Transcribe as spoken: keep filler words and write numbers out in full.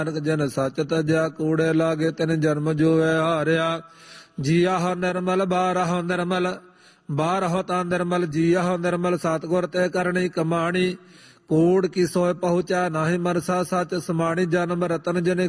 ਨਾਨਕ ਜਨ ਸੱਚ ਤਜਿਆ ਕੂੜੇ ਲਾਗੇ ਤਿਨ ਜਨਮ ਜੋਵੇ ਹਾਰਿਆ। ਜੀਆ ਹੋ ਨਿਰਮਲ ਬਾਰਹੁ ਨਿਰਮਲ ਬਾਰਹੁ ਤਾਂ ਨਿਰਮਲ ਜੀਆ ਹੋ ਨਿਰਮਲ ਸਤਿਗੁਰ ਤੇ ਕਰਨੀ ਕਮਾਣੀ। ਕੂੜ ਕੀ ਸੋਇ ਪਹੁੰਚਾ ਨਾਹੀ ਮਰਸਾ ਸੱਚ ਸਮਾਣੀ। ਜਨਮ ਰਤਨ ਜਨੇ